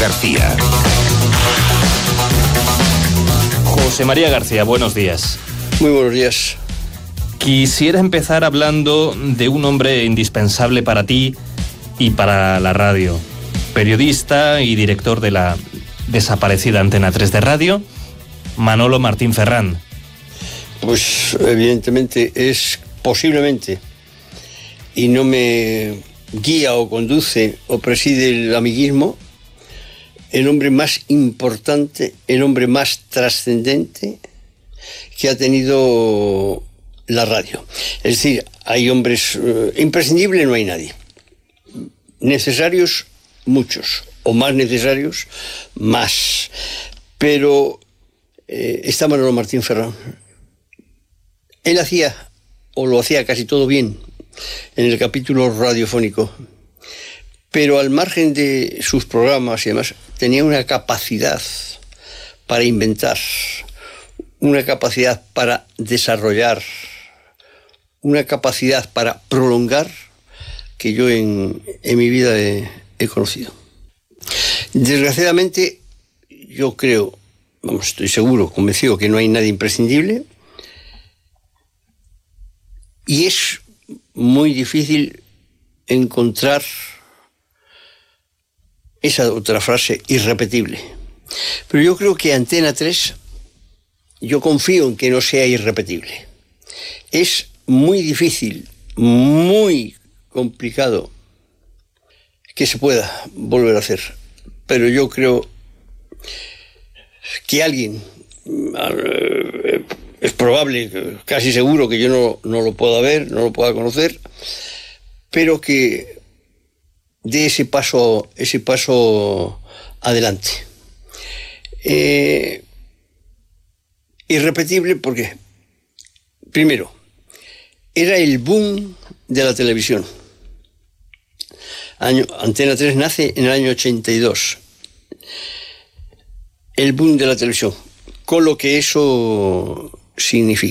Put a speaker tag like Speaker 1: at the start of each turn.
Speaker 1: García.
Speaker 2: José María García, buenos días.
Speaker 3: Muy buenos días.
Speaker 2: Quisiera empezar hablando de un hombre indispensable para ti y para la radio. Periodista y director de la desaparecida Antena 3 de radio, Manolo Martín Ferrán.
Speaker 3: Pues evidentemente es posiblemente, y no me guía o conduce o preside el amiguismo, el hombre más importante, el hombre más trascendente que ha tenido la radio. Es decir, hay hombres imprescindibles, no hay nadie. Necesarios, muchos, o más necesarios, más. Pero está Manolo Martín Ferrán. Él hacía, o lo hacía casi todo bien, en el capítulo radiofónico, pero al margen de sus programas y demás, tenía una capacidad para inventar, una capacidad para desarrollar, una capacidad para prolongar que yo en mi vida he conocido. Desgraciadamente, yo creo, estoy seguro, convencido que no hay nadie imprescindible, y es muy difícil encontrar esa otra frase irrepetible. Pero yo creo que Antena 3, yo confío en que no sea irrepetible. Es muy difícil, muy complicado que se pueda volver a hacer. Pero yo creo que alguien, es probable, casi seguro que yo no lo pueda ver, no lo pueda conocer, pero que dé ese paso adelante. Irrepetible porque, primero, era el boom de la televisión. Antena 3 nace en el año 82. El boom de la televisión, con lo que eso significa.